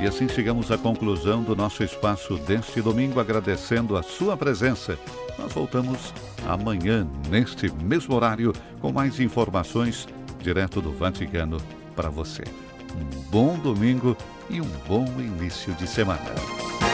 E assim chegamos à conclusão do nosso espaço deste domingo, agradecendo a sua presença. Nós voltamos amanhã, neste mesmo horário, com mais informações direto do Vaticano para você. Um bom domingo e um bom início de semana.